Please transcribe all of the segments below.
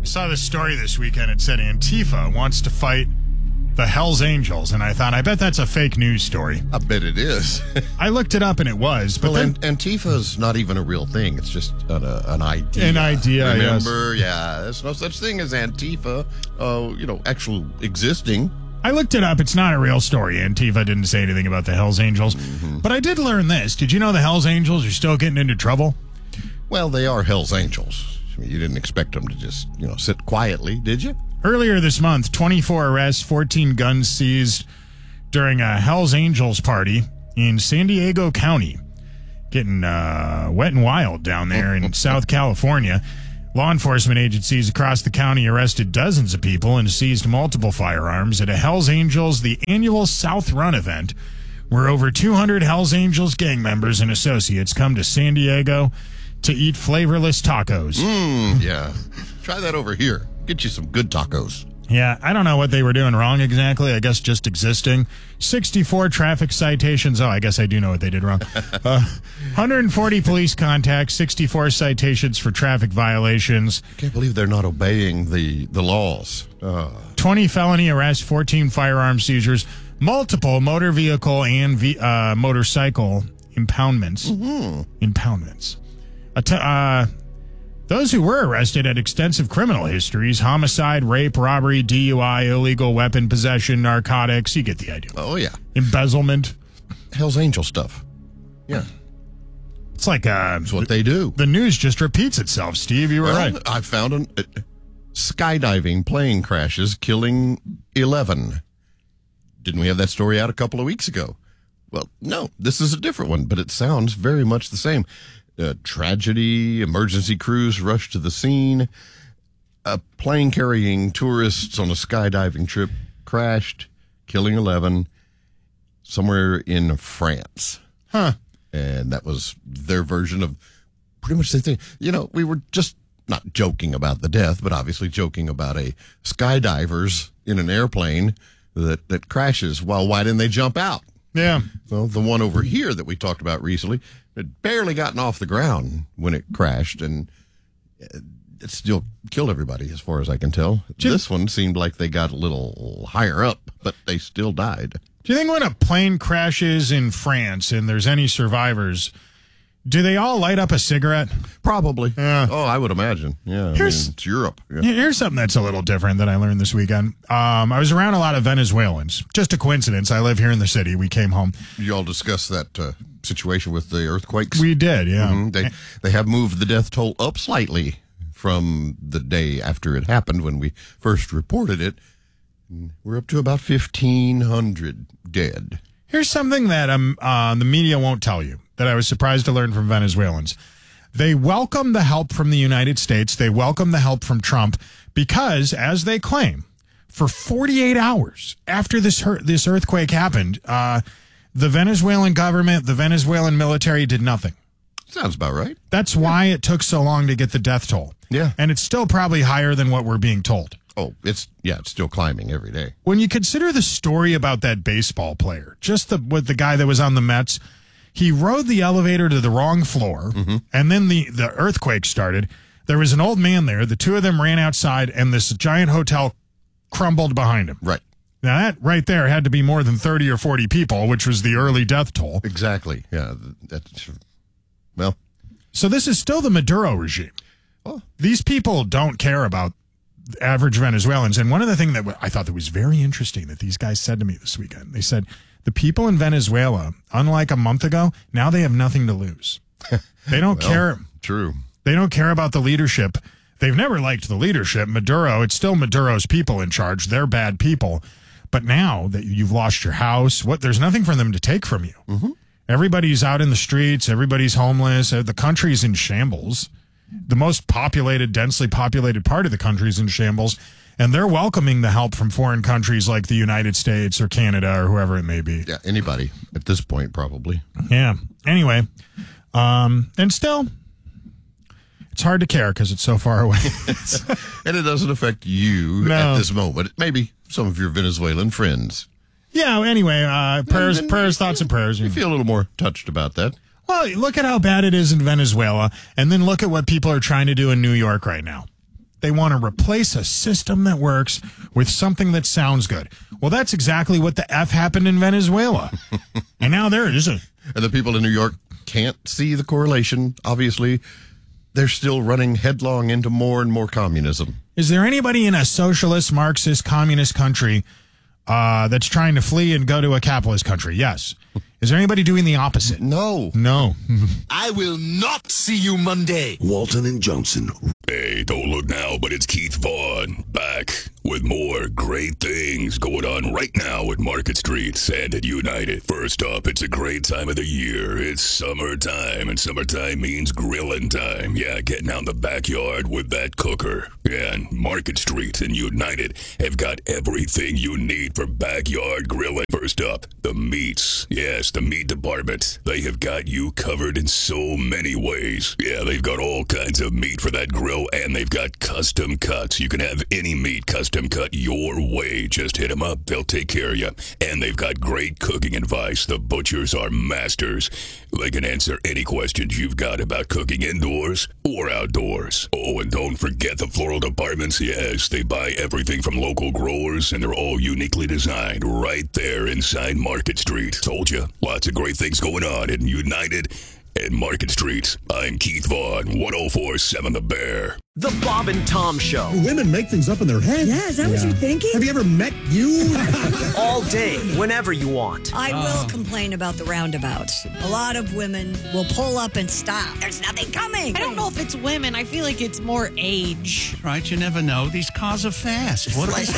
I saw this story this weekend. It said Antifa wants to fight the Hells Angels, and I thought, I bet that's a fake news story. I bet it is. I looked it up, and it was. But well, Antifa's not even a real thing. It's just an idea. An idea, Remember? yes. Yeah, there's no such thing as Antifa, actual existing. I looked it up. It's not a real story. Antifa didn't say anything about the Hells Angels. Mm-hmm. But I did learn this. Did you know the Hells Angels are still getting into trouble? Well, they are Hells Angels. I mean, you didn't expect them to just, sit quietly, did you? Earlier this month, 24 arrests, 14 guns seized during a Hells Angels party in San Diego County. Getting wet and wild down there in South California. Law enforcement agencies across the county arrested dozens of people and seized multiple firearms at a Hells Angels, the annual South Run event, where over 200 Hells Angels gang members and associates come to San Diego to eat flavorless tacos. Yeah. Try that over here. Get you some good tacos. Yeah, I don't know what they were doing wrong exactly. I guess just existing. 64 traffic citations. Oh, I guess I do know what they did wrong. 140 police contacts, 64 citations for traffic violations. I can't believe they're not obeying the laws. 20 felony arrests, 14 firearm seizures, multiple motor vehicle and motorcycle impoundments. Mm-hmm. Impoundments. Those who were arrested had extensive criminal histories: homicide, rape, robbery, DUI, illegal weapon possession, narcotics. You get the idea. Oh, yeah. Embezzlement. Hells Angel stuff. Yeah. It's like... That's what they do. The news just repeats itself, Steve. You were right. I found skydiving plane crashes killing 11. Didn't we have that story out a couple of weeks ago? Well, no. This is a different one, but it sounds very much the same. Tragedy, emergency crews rushed to the scene. A plane carrying tourists on a skydiving trip crashed, killing 11, somewhere in France. Huh. And that was their version of pretty much the same thing. We were just not joking about the death, but obviously joking about a skydivers in an airplane that crashes. Well, why didn't they jump out? Yeah. Well, the one over here that we talked about recently had barely gotten off the ground when it crashed, and it still killed everybody, as far as I can tell. This one seemed like they got a little higher up, but they still died. Do you think when a plane crashes in France and there's any survivors, do they all light up a cigarette? Probably. Yeah. Oh, I would imagine. Yeah. It's Europe. Yeah. Here's something that's a little different that I learned this weekend. I was around a lot of Venezuelans. Just a coincidence. I live here in the city. We came home. You all discussed that situation with the earthweakes? We did, yeah. Mm-hmm. They have moved the death toll up slightly from the day after it happened when we first reported it. We're up to about 1,500 dead. Here's something that the media won't tell you that I was surprised to learn from Venezuelans. They welcome the help from the United States. They welcome the help from Trump because, as they claim, for 48 hours after this earthquake happened, the Venezuelan government, the Venezuelan military did nothing. Sounds about right. That's why it took so long to get the death toll. Yeah. And it's still probably higher than what we're being told. Oh, it's still climbing every day. When you consider the story about that baseball player, just with the guy that was on the Mets, he rode the elevator to the wrong floor, and then the earthquake started. There was an old man there. The two of them ran outside, and this giant hotel crumbled behind him. Right. Now, that right there had to be more than 30 or 40 people, which was the early death toll. Exactly. Yeah. Well. So this is still the Maduro regime. Oh. These people don't care about average Venezuelans. And one of the things that I thought that was very interesting that these guys said to me this weekend, they said, the people in Venezuela, unlike a month ago, now they have nothing to lose. They don't care. True. They don't care about the leadership. They've never liked the leadership. Maduro, it's still Maduro's people in charge. They're bad people. But now that you've lost your house, there's nothing for them to take from you. Mm-hmm. Everybody's out in the streets. Everybody's homeless. The country's in shambles. The most populated, densely populated part of the country is in shambles, and they're welcoming the help from foreign countries like the United States or Canada or whoever it may be. Yeah, anybody at this point, probably. Yeah. Anyway, and still, it's hard to care because it's so far away. And it doesn't affect you at this moment. Maybe some of your Venezuelan friends. Yeah, anyway, prayers, thoughts, and prayers. You feel a little more touched about that. Well, look at how bad it is in Venezuela, and then look at what people are trying to do in New York right now. They want to replace a system that works with something that sounds good. Well, that's exactly what the F happened in Venezuela. And now there it is. And the people in New York can't see the correlation. Obviously, they're still running headlong into more and more communism. Is there anybody in a socialist, Marxist, communist country that's trying to flee and go to a capitalist country? Yes. Is there anybody doing the opposite? No. I will not see you Monday. Walton and Johnson. Hey, don't look now, but it's Keith Vaughn back with more great things going on right now at Market Street and at United. First up, it's a great time of the year. It's summertime, and summertime means grilling time. Yeah, getting out in the backyard with that cooker. Yeah, and Market Street and United have got everything you need for backyard grilling. First up, the meats. Yes, the meat department. They have got you covered in so many ways. Yeah, they've got all kinds of meat for that grill, and they've got custom cuts. You can have any meat custom cut your way. Just hit them up. They'll take care of you. And they've got great cooking advice. The butchers are masters. They can answer any questions you've got about cooking indoors or outdoors. Oh, and don't forget the floral departments. Yes, they buy everything from local growers, and they're all uniquely designed right there inside Market Street. Told you, lots of great things going on in United and Market Street. I'm Keith Vaughn, 104.7 The Bear. The Bob and Tom Show. Women make things up in their head. Yeah, is that what you're thinking? Have you ever met you? All day, whenever you want. I will complain about the roundabouts. A lot of women will pull up and stop. There's nothing coming. I don't know if it's women. I feel like it's more age. Right, you never know. These cars are fast. What They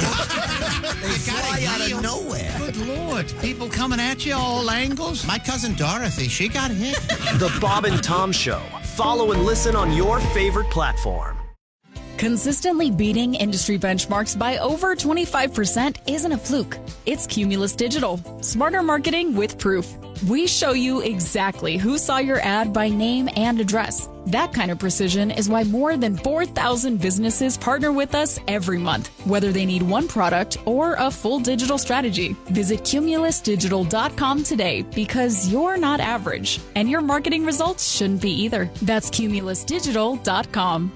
fly out of nowhere. Good Lord. People coming at you all angles. My cousin Dorothy, she got hit. The Bob and Tom Show. Follow and listen on your favorite platform. Consistently beating industry benchmarks by over 25% isn't a fluke. It's Cumulus Digital. Smarter marketing with proof. We show you exactly who saw your ad by name and address. That kind of precision is why more than 4,000 businesses partner with us every month, whether they need one product or a full digital strategy. Visit cumulusdigital.com today because you're not average, and your marketing results shouldn't be either. That's cumulusdigital.com.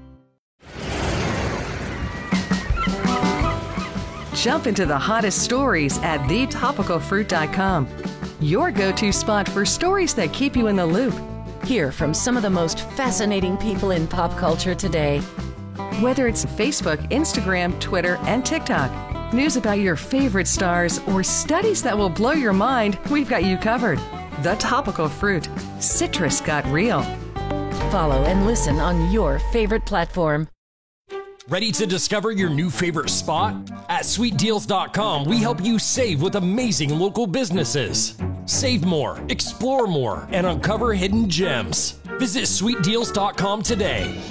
Jump into the hottest stories at thetopicalfruit.com. Your go-to spot for stories that keep you in the loop. Hear from some of the most fascinating people in pop culture today. Whether it's Facebook, Instagram, Twitter, and TikTok, news about your favorite stars, or studies that will blow your mind, we've got you covered. The Topical Fruit. Citrus got real. Follow and listen on your favorite platform. Ready to discover your new favorite spot? At sweetdeals.com, we help you save with amazing local businesses. Save more, explore more, and uncover hidden gems. Visit sweetdeals.com today.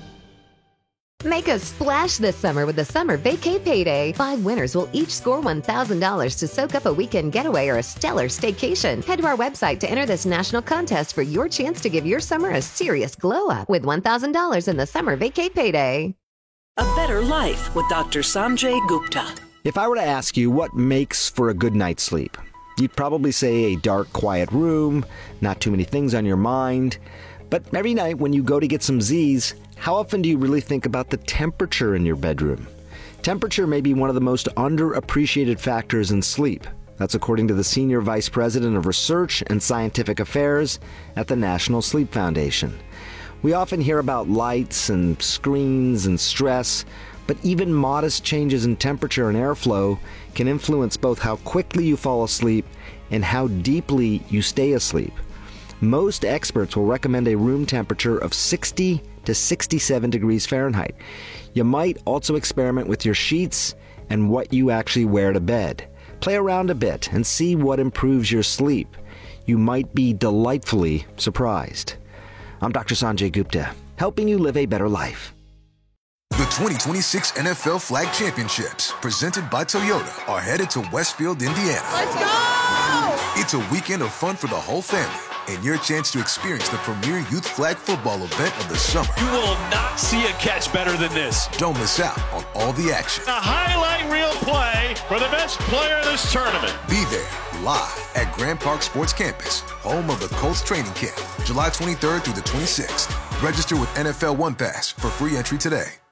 Make a splash this summer with the Summer Vacay Payday. 5 winners will each score $1,000 to soak up a weekend getaway or a stellar staycation. Head to our website to enter this national contest for your chance to give your summer a serious glow-up with $1,000 in the Summer Vacay Payday. A Better Life with Dr. Sanjay Gupta. If I were to ask you what makes for a good night's sleep, you'd probably say a dark, quiet room, not too many things on your mind. But every night when you go to get some Z's, how often do you really think about the temperature in your bedroom? Temperature may be one of the most underappreciated factors in sleep. That's according to the Senior Vice President of Research and Scientific Affairs at the National Sleep Foundation. We often hear about lights and screens and stress, but even modest changes in temperature and airflow can influence both how quickly you fall asleep and how deeply you stay asleep. Most experts will recommend a room temperature of 60 to 67 degrees Fahrenheit. You might also experiment with your sheets and what you actually wear to bed. Play around a bit and see what improves your sleep. You might be delightfully surprised. I'm Dr. Sanjay Gupta, helping you live a better life. The 2026 NFL Flag Championships, presented by Toyota, are headed to Westfield, Indiana. Let's go! It's a weekend of fun for the whole family and your chance to experience the premier youth flag football event of the summer. You will not see a catch better than this. Don't miss out on all the action. A highlight reel play for the best player in this tournament. Be there live at Grand Park Sports Campus, home of the Colts training camp, July 23rd through the 26th. Register with NFL One Pass for free entry today.